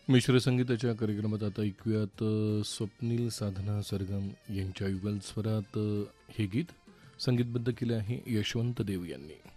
मिश्र संगीताच्या कार्यक्रमात आता ऐकूयात स्वप्नील साधना सरगम यांच्या युगल स्वरात हे गीत संगीतबद्ध केले आहे यशवंत देव यांनी.